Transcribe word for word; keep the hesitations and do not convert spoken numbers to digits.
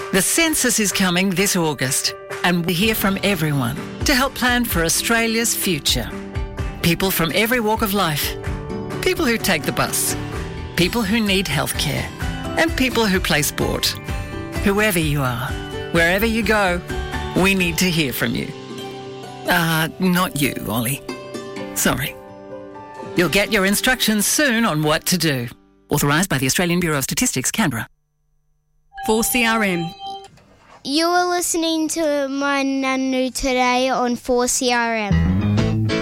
The census is coming this August, and we hear from everyone to help plan for Australia's future. People from every walk of life. People who take the bus. People who need healthcare. And people who play sport. Whoever you are, wherever you go, we need to hear from you. Uh, not you, Ollie. Sorry. You'll get your instructions soon on what to do. Authorised by the Australian Bureau of Statistics, Canberra. four C R M. You are listening to My Nanu today on four C R M.